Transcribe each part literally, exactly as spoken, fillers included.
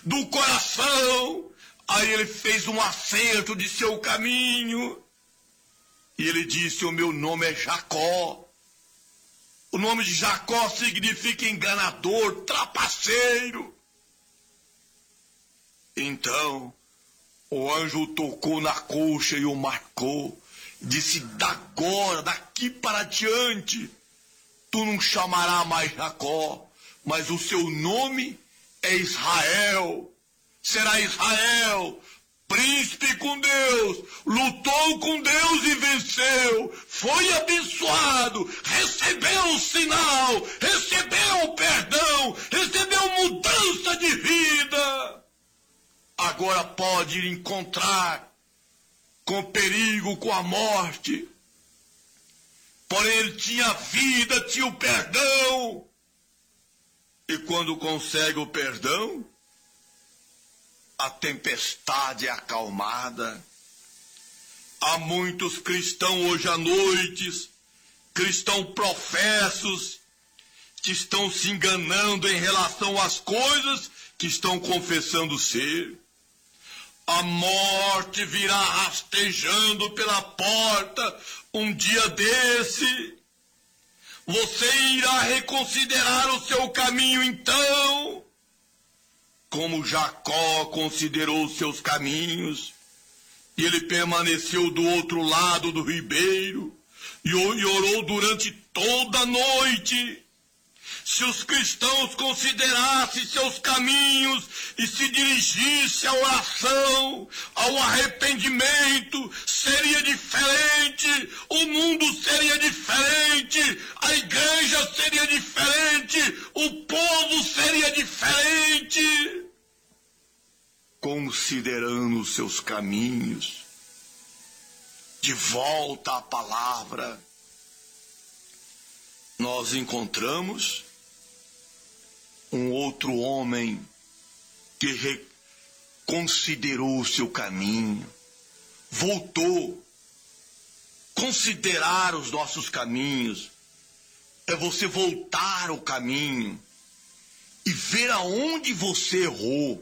do coração. Aí ele fez um acerto de seu caminho. E ele disse: o meu nome é Jacó. O nome de Jacó significa enganador, trapaceiro. Então, o anjo tocou na coxa e o marcou. Disse: agora, daqui para diante, tu não chamarás mais Jacó, mas o seu nome é Israel. Será Israel, príncipe com Deus, lutou com Deus e venceu, foi abençoado, recebeu o sinal, recebeu o perdão, recebeu mudança de vida. Agora pode ir encontrar com perigo, com a morte. Porém ele tinha vida, tinha o perdão. E quando consegue o perdão, a tempestade é acalmada. Há muitos cristãos hoje à noite, cristãos professos, que estão se enganando em relação às coisas que estão confessando ser. A morte virá rastejando pela porta um dia desse. Você irá reconsiderar o seu caminho então, como Jacó considerou os seus caminhos, e ele permaneceu do outro lado do ribeiro, e orou durante toda a noite. Se os cristãos considerassem seus caminhos e se dirigissem à oração, ao arrependimento, seria diferente, o mundo seria diferente, a igreja seria diferente, o povo seria diferente. Considerando os seus caminhos, de volta à palavra, nós encontramos um outro homem que considerou o seu caminho, voltou. Considerar os nossos caminhos é você voltar ao caminho e ver aonde você errou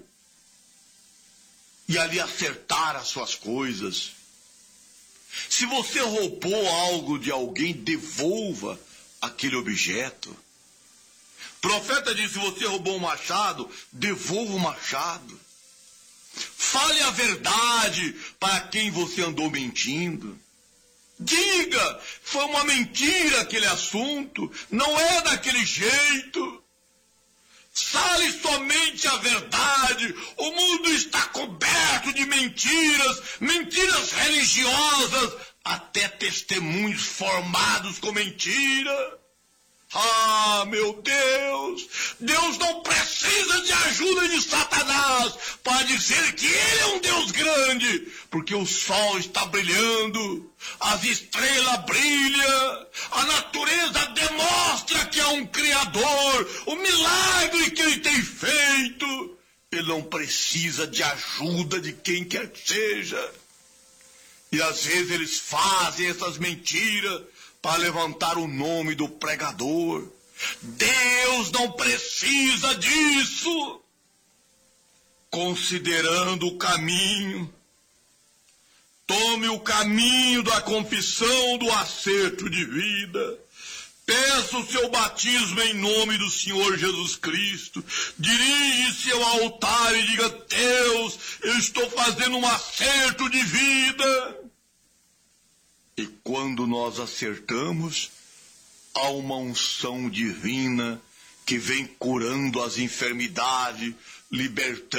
e ali acertar as suas coisas. Se você roubou algo de alguém, devolva aquele objeto. O profeta disse: se você roubou um machado, devolva o machado. Fale a verdade para quem você andou mentindo. Diga, foi uma mentira aquele assunto, não é daquele jeito. Fale somente a verdade. O mundo está coberto de mentiras, mentiras religiosas, até testemunhos formados com mentira. Ah, meu Deus, Deus não precisa de ajuda de Satanás para dizer que ele é um Deus grande, porque o sol está brilhando, as estrelas brilham, a natureza demonstra que é um Criador, o milagre que ele tem feito. Ele não precisa de ajuda de quem quer que seja. E às vezes eles fazem essas mentiras para levantar o nome do pregador. Deus não precisa disso. Considerando o caminho, tome o caminho da confissão, do acerto de vida. Peça o seu batismo em nome do Senhor Jesus Cristo. Dirige-se ao altar e diga: Deus, eu estou fazendo um acerto de vida. E quando nós acertamos, há uma unção divina que vem curando as enfermidades, libertando